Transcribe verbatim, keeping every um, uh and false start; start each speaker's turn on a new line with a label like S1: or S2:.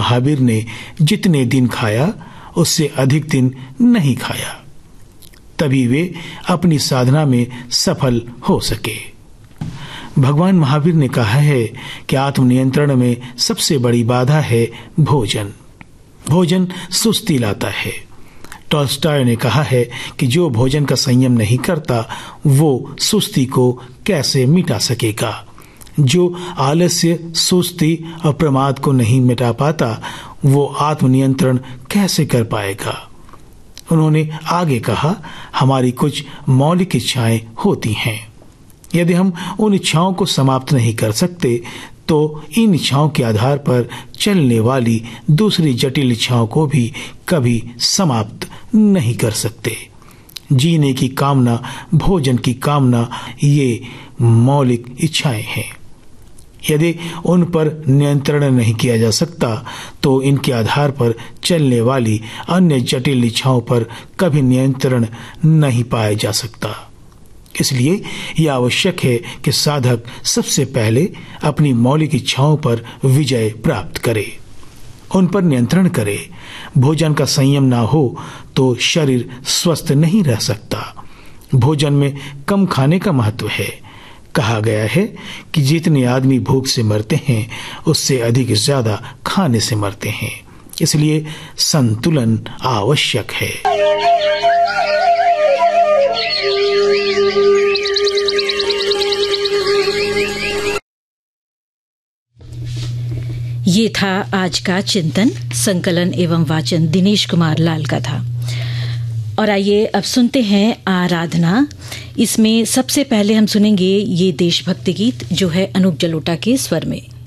S1: महावीर ने जितने दिन खाया उससे अधिक दिन नहीं खाया, तभी वे अपनी साधना में सफल हो सके। भगवान महावीर ने कहा है कि आत्मनियंत्रण में सबसे बड़ी बाधा है भोजन। भोजन सुस्ती लाता है। टॉल्स्टॉय ने कहा है कि जो भोजन का संयम नहीं करता वो सुस्ती को कैसे मिटा सकेगा। जो आलस्य, सुस्ती और प्रमाद को नहीं मिटा पाता वो आत्मनियंत्रण कैसे कर पाएगा। उन्होंने आगे कहा, हमारी कुछ मौलिक इच्छाएं होती हैं। यदि हम उन इच्छाओं को समाप्त नहीं कर सकते तो इन इच्छाओं के आधार पर चलने वाली दूसरी जटिल इच्छाओं को भी कभी समाप्त नहीं कर सकते। जीने की कामना, भोजन की कामना, ये मौलिक इच्छाएं हैं। यदि उन पर नियंत्रण नहीं किया जा सकता तो इनके आधार पर चलने वाली अन्य जटिल इच्छाओं पर कभी नियंत्रण नहीं पाया जा सकता। इसलिए यह आवश्यक है कि साधक सबसे पहले अपनी मौलिक इच्छाओं पर विजय प्राप्त करे, उन पर नियंत्रण करे। भोजन का संयम ना हो तो शरीर स्वस्थ नहीं रह सकता। भोजन में कम खाने का महत्व है। कहा गया है कि जितने आदमी भूख से मरते हैं उससे अधिक ज्यादा खाने से मरते हैं। इसलिए संतुलन आवश्यक है।
S2: ये था आज का चिंतन। संकलन एवं वाचन दिनेश कुमार लाल का था। और आइए अब सुनते हैं आराधना। इसमें सबसे पहले हम सुनेंगे ये देशभक्ति गीत जो है अनूप जलोटा के स्वर में।